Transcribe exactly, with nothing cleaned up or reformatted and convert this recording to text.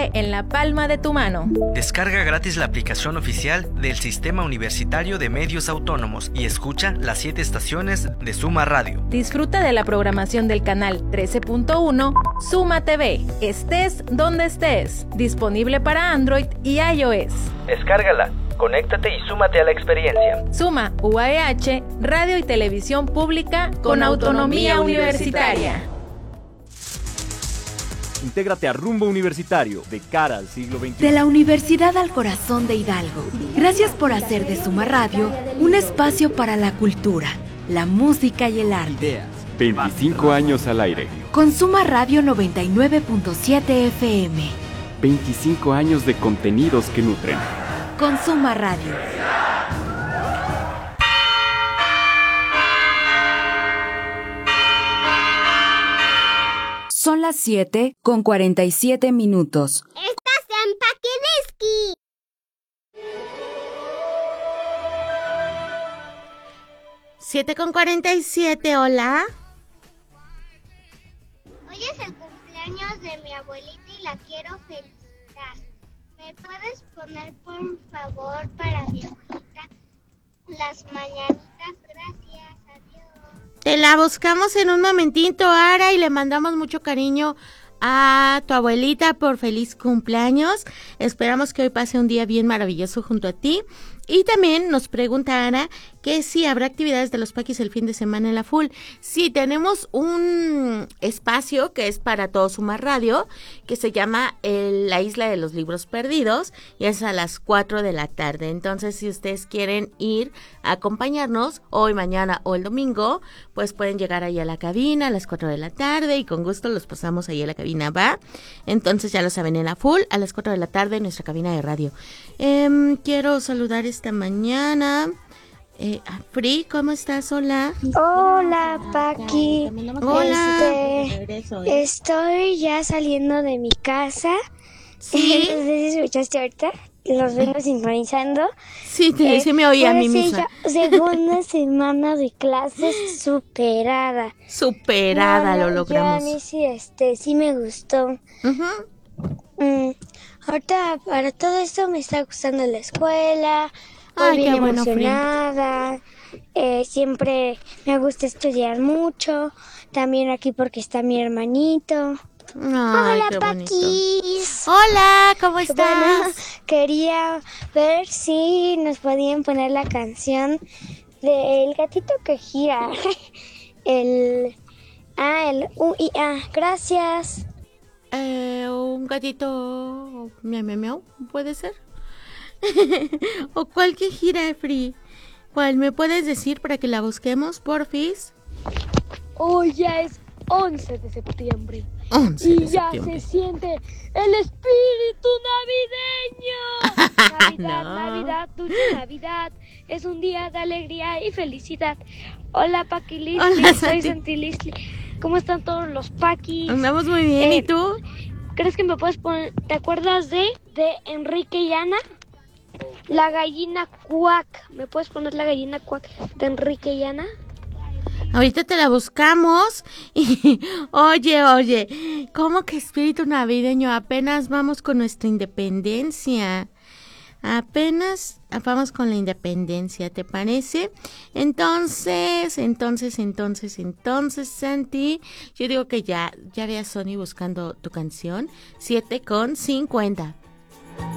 siempre en la palma de tu mano. Descarga gratis la aplicación oficial del Sistema Universitario de Medios Autónomos y escucha las siete estaciones de Suma Radio. Disfruta de la programación del canal trece punto uno Suma T V, estés donde estés. Disponible para Android y iOS. Descárgala, conéctate y súmate a la experiencia. Suma U A E H, radio y televisión pública con, con autonomía, autonomía universitaria. Intégrate a Rumbo Universitario, de cara al siglo veintiuno. De la Universidad al Corazón de Hidalgo. Gracias por hacer de Suma Radio un espacio para la cultura, la música y el arte. veinticinco años al aire. Con Suma Radio noventa y nueve punto siete F M. veinticinco años de contenidos que nutren. Con Suma Radio. Son las siete con cuarenta y siete minutos. ¡Estás en Paquiliski! siete con cuarenta y siete, hola. Hoy es el cumpleaños de mi abuelita y la quiero felicitar. ¿Me puedes poner, por favor, para mi abuelita las mañanitas? Gracias, adiós. Te la buscamos en un momentito, Ara, y le mandamos mucho cariño a tu abuelita por feliz cumpleaños. Esperamos que hoy pase un día bien maravilloso junto a ti. Y también nos pregunta Ana que si habrá actividades de los Paquis el fin de semana en la Full. Sí, tenemos un espacio que es para todo Suma Radio, que se llama el, la Isla de los Libros Perdidos, y es a las cuatro de la tarde. Entonces, si ustedes quieren ir a acompañarnos hoy, mañana o el domingo, pues pueden llegar ahí a la cabina a las cuatro de la tarde y con gusto los pasamos ahí a la cabina, ¿va? Entonces ya lo saben, en la Full a las cuatro de la tarde en nuestra cabina de radio. Eh, quiero saludar esta mañana eh, a Free, ¿cómo estás? Hola. Hola, Paqui. Hola. Este, estoy ya saliendo de mi casa. Sí. No sé si escuchaste ahorita. Los vengo sincronizando. Sí, te, eh, sí me oí a mí misma. Ya, segunda semana de clases superada. Superada, no, no, lo logramos. Ya a mí sí, este, sí me gustó. Uh-huh. Mm, ahorita, para todo esto me está gustando la escuela. Muy Ay, bien qué bueno, emocionada. Eh, siempre me gusta estudiar mucho. También aquí porque está mi hermanito. Ay, Hola, qué Paquis. Hola, ¿cómo estás? Bueno, quería ver si nos podían poner la canción del gatito que gira. El ah, el U y A. Gracias. Eh, un gatito miau miau miau, ¿puede ser? ¿O cuál que gira, Free? ¿Cuál me puedes decir para que la busquemos, porfis? Hoy ya es once de septiembre. once y de ya septiembre. se siente el espíritu navideño. Navidad, No. Navidad, dulce Navidad. Es un día de alegría y felicidad. Hola, Paqui Lisli. Hola, Soy Santi. Santi Lisli. ¿Cómo están todos los Paquis? Andamos muy bien, Eh, ¿y tú? ¿Crees que me puedes poner? ¿Te acuerdas de, de Enrique y Ana? La gallina cuac. ¿Me puedes poner la gallina cuac de Enrique y Ana? Ahorita te la buscamos. Y, oye, oye, ¿cómo que espíritu navideño? Apenas vamos con nuestra independencia. Apenas vamos con la independencia, ¿te parece? Entonces, entonces, entonces, entonces, Santi, yo digo que ya, ya ve a Sony buscando tu canción. siete con cincuenta.